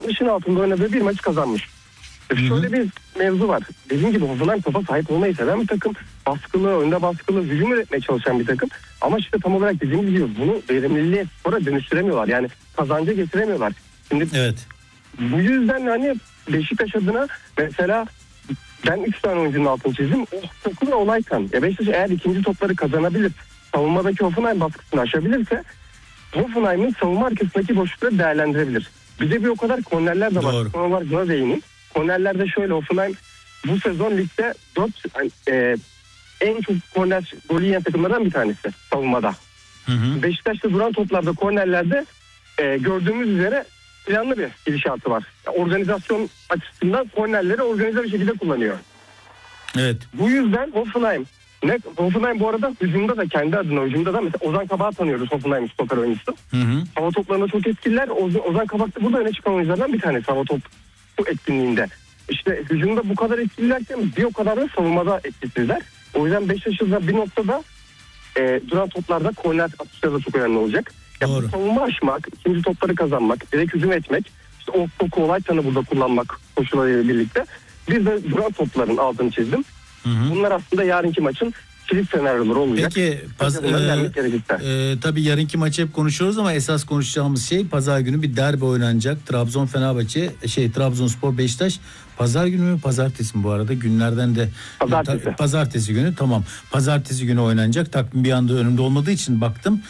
dışın altında oynadığı bir maçı kazanmış. Şöyle bir mevzu var. Dediğim gibi Hoffenheim topa sahip olmayı seven bir takım. Baskılı, önde baskılı, hücum üretmeye çalışan bir takım. Ama işte tam olarak dediğim gibi bunu verimliliğe, spora dönüştüremiyorlar. Yani kazanca getiremiyorlar. Şimdi bu yüzden hani Beşiktaş adına mesela ben 3 tane oyuncunun altını çizdim. Tokun olayken. Beşiktaş eğer ikinci topları kazanabilir, savunmadaki Hoffenheim baskısını aşabilirse Hoffenheim'in savunma arkasındaki boşlukları değerlendirebilir. Bize bir o kadar kornerler de var. Sonra var buna değineyim. Kornerlerde şöyle, Hoffenheim bu sezon ligde 4 en çok korner golü yiyen takımlardan bir tanesi savunmada. Beşiktaş'ta duran toplarda, kornerlerde gördüğümüz üzere planlı bir gidişatı var. Organizasyon açısından kornerleri organize bir şekilde kullanıyor. Evet. Bu yüzden Hoffenheim bu arada hücumda da, kendi adına hücumda da mesela Ozan Kabak'ı tanıyoruz, Hoffenheim stoper oyuncusu. Hava toplarında çok etkililer. Ozan Kabak da burada öne çıkan oyunculardan bir tanesi hava top etkinliğinde. İşte hücumda bu kadar etkililerken bir o kadar da savunmada etkisizler. O yüzden Beşiktaş'ın bir noktada duran toplarda korner atışları da çok önemli olacak. Yani savunma aşmak, ikinci topları kazanmak, direkt hücum etmek, işte o Toku Olaytan'ı burada kullanmak koşullarıyla birlikte. Bir de duran topların altını çizdim. Bunlar aslında yarınki maçın kilit senaryoları olacak. Peki tabii yarınki maçı hep konuşuyoruz ama esas konuşacağımız şey pazar günü bir derbi oynanacak. Trabzonspor Beşiktaş. Pazar günü mü, pazartesi mi bu arada? Günlerden de pazartesi günü, tamam. Pazartesi günü oynanacak. Takvim bir anda önümde olmadığı için baktım.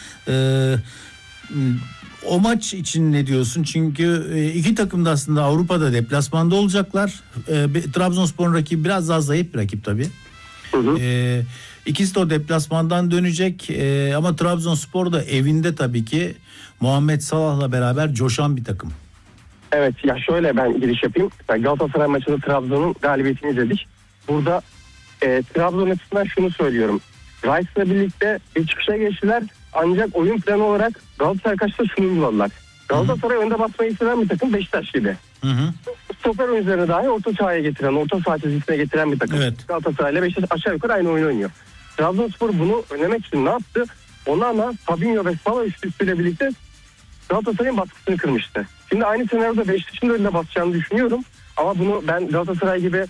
O maç için ne diyorsun? Çünkü iki takım da aslında Avrupa'da deplasmanda olacaklar. Trabzonspor'un rakibi biraz daha zayıf bir rakip tabii. İkisi de o deplasmandan dönecek. Ama Trabzonspor da evinde tabii ki Muhammed Salah'la beraber coşan bir takım. Evet, ya şöyle ben giriş yapayım. Galatasaray maçında Trabzon'un galibiyetini izledik. Burada Trabzon açısından şunu söylüyorum. Rice'la birlikte bir çıkışa geçtiler. Ancak oyun planı olarak Galatasaray karşısında şunu uyguladılar. Galatasaray önde basmayı seven bir takım, Beşiktaş gibi. Stoper oyuncularını dahi orta sahaya getiren, orta saha çizgisine getiren bir takım. Galatasaray ile Beşiktaş aşağı yukarı aynı oyun oynuyor. Trabzonspor bunu önlemek için ne yaptı? Onana, Fabinho ve Salah üçlüsüyle birlikte Galatasaray'ın baskısını kırmıştı. Şimdi aynı senaryoda Beşiktaş'ın da önüne basacağını düşünüyorum. Ama bunu ben Galatasaray gibi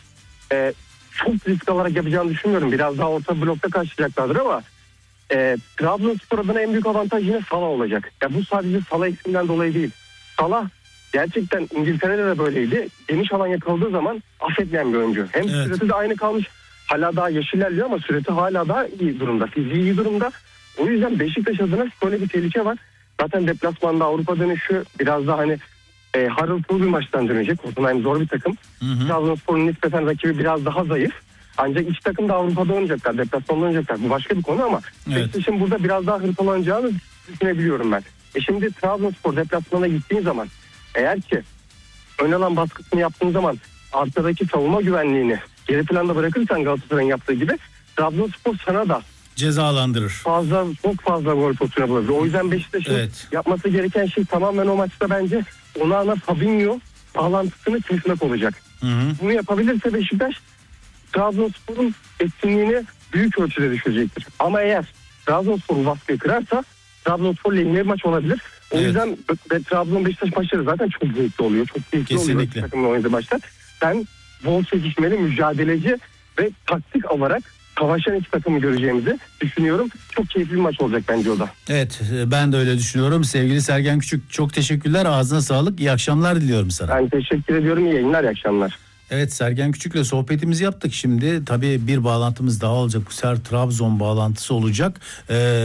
çok risk alarak yapacağını düşünmüyorum. Biraz daha orta blokta karşılayacaklardır ama Trabzonspor adına en büyük avantaj yine Salah olacak. Ya bu sadece Salah eksiminden dolayı değil. Salah gerçekten İngiltere'de de böyleydi. Geniş alan yakaladığı zaman affetmeyen bir oyuncu. Hem süresi de aynı kalmış. Hala daha yaş ilerliyor ama süresi hala daha iyi durumda. Fiziği iyi durumda. O yüzden Beşiktaş adına böyle bir tehlike var. Zaten deplasmanda Avrupa dönüşü biraz daha hani harıltılı bir maçtan dönecek. Hoffenheim zor bir takım. Trabzonspor'un nispeten rakibi biraz daha zayıf. Ancak iki takım da Avrupa'da oynayacaklar, deplasmanda oynayacaklar. Bu başka bir konu ama Beşiktaş'ın burada biraz daha hırpalanacağını düşünebiliyorum ben. Şimdi Trabzonspor deplasmana gittiğin zaman, eğer ki ön alan baskısını yaptığın zaman arkadaki savunma güvenliğini geri planda bırakırsan Galatasaray'ın yaptığı gibi, Trabzonspor sana da cezalandırır. Çok fazla gol pozisyonu bulabilir. O yüzden Beşiktaş'ın yapması gereken şey tamamen o maçta bence Onana, Fabinho bağlantısını kesmek olacak. Bunu yapabilirse Beşiktaş Trabzonspor'un etkinliğini büyük ölçüde düşürecektir. Ama eğer Trabzonspor baskıyı kırarsa Trabzonspor lehine bir maç olabilir. O yüzden Trabzon Beşiktaş maçları zaten çok zevkli oluyor. Çok keyifli oluyor takımla oynadığı maçlar. Ben bol çekişmeli, mücadeleci ve taktik olarak savaşan iki takımı göreceğimizi düşünüyorum. Çok keyifli bir maç olacak bence o da. Evet, ben de öyle düşünüyorum. Sevgili Sergen Küçük, çok teşekkürler. Ağzına sağlık. İyi akşamlar diliyorum sana. Ben teşekkür ediyorum. İyi yayınlar, iyi akşamlar. Evet, Sergen Küçük'le sohbetimizi yaptık. Şimdi tabii bir bağlantımız daha olacak. Bu sefer Trabzon bağlantısı olacak.